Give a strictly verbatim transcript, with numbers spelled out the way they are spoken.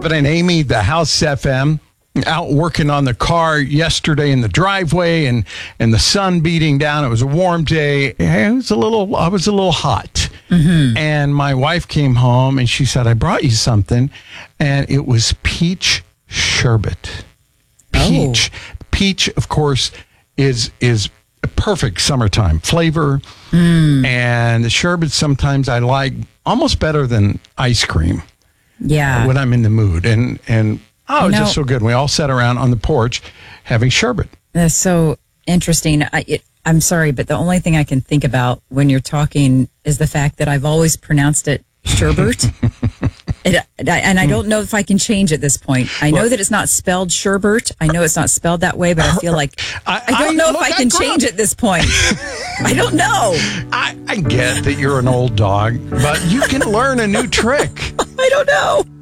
And Amy, the House F M, out working on the car yesterday in the driveway, and, and the sun beating down. It was a warm day. It was a little, I was a little hot. Mm-hmm. And my wife came home and she said, I brought you something. And it was peach sherbet. Peach. Oh. Peach, of course, is is a perfect summertime flavor. Mm. And the sherbet sometimes I like almost better than ice cream. Yeah. When I'm in the mood. And, and oh, it's just so good. We all sat around on the porch having sherbet. That's so interesting. I, it, I'm sorry, but the only thing I can think about when you're talking is the fact that I've always pronounced it sherbet. it, and I don't know if I can change at this point. I know well, that it's not spelled sherbet. I know it's not spelled that way, but I feel like I, I don't I, know if I can I change at this point. I don't know. I, I get that you're an old dog, but you can learn a new trick. I don't know.